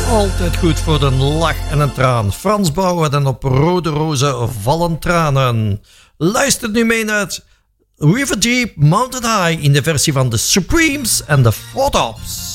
Altijd goed voor een lach en een traan. Frans Bauer en op rode rozen vallen tranen. Luister nu mee naar River Deep Mountain High in de versie van The Supremes en The Four Tops.